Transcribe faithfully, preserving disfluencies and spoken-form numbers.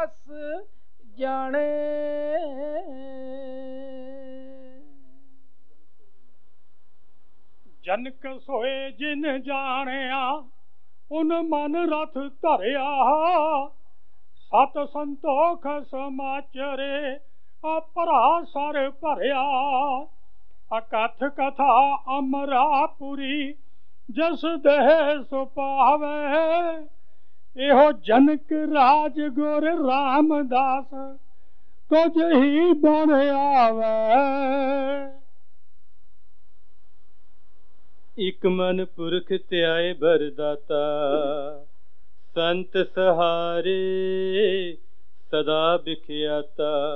ਬਸ ਜਾਣੇ। ਜਨਕ ਸੋਏ ਜਿਨ ਜਾਣਿਆ ਉਨ ਮਨ ਰਥ ਧਰਿਆ। ਸਤ ਸੰਤੋਖ ਸਮਾਚਰੇ ਭਰਾ ਸਰ ਭਰਿਆ। ਅਕਥ ਕਥਾ ਅਮਰਾਪੁਰੀ ਜਸ ਦੇਹ ਸੋ ਪਾਵੇ। ਇਹੋ ਜਨਕ ਰਾਜ ਗੁਰ ਰਾਮਦਾਸ ਤੁਝ ਹੀ ਬਣ ਆਵੇ। ਇਕ ਮਨ ਪੁਰਖ ਧਿਆਏ ਬਰਦਾਤਾ ਸੰਤ ਸਹਾਰੇ ਸਦਾ ਬਿਖਿਆਤਾ।